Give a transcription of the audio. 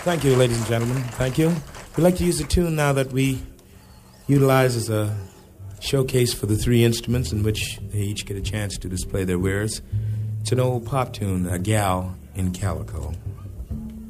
Thank you, ladies and gentlemen. Thank you. We'd like to use a tune now that we utilize as a showcase for the three instruments in which they each get a chance to display their wares. It's an old pop tune, A Gal in Calico.